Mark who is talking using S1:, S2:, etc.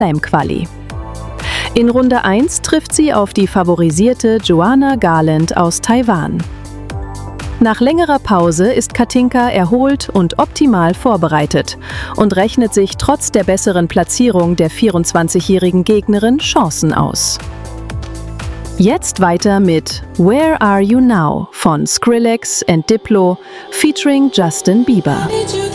S1: Slam-Quali. In Runde 1 trifft sie auf die favorisierte Joanna Garland aus Taiwan. Nach längerer Pause ist Katinka erholt und optimal vorbereitet und rechnet sich trotz der besseren Platzierung der 24-jährigen Gegnerin Chancen aus. Jetzt weiter mit Where Are You Now von Skrillex and Diplo featuring Justin Bieber.